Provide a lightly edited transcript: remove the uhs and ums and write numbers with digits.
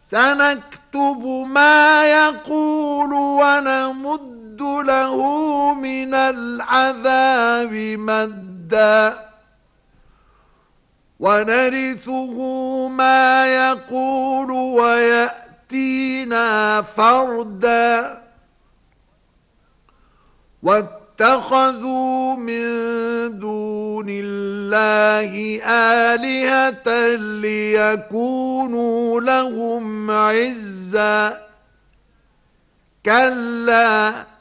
سنكتب ما يقول ونمد له من العذاب مدا ونرثه ما يقول ويأتينا فردا واتخذوا من دون الله آلهة ليكونوا لهم عزا كلا